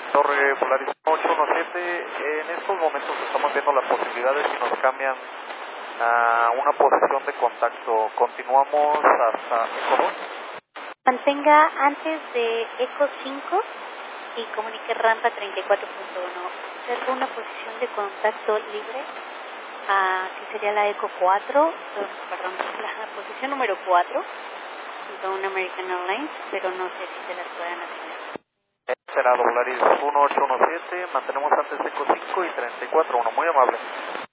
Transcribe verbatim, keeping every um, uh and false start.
Torre Polaris ocho uno siete, en estos momentos estamos viendo la posibilidad de si nos cambian a una posición de contacto. Continuamos hasta Eco dos. Mantenga antes de Eco cinco y comunique rampa treinta y cuatro punto uno. Observo una posición de contacto libre, ah, que sería la Eco cuatro, eh, perdón, la posición número cuatro, junto a un American Airlines, pero no sé si se las puedan hacer. Será Polaris uno ocho uno siete, mantenemos antes Eco cinco y treinta y cuatro uno, muy amable.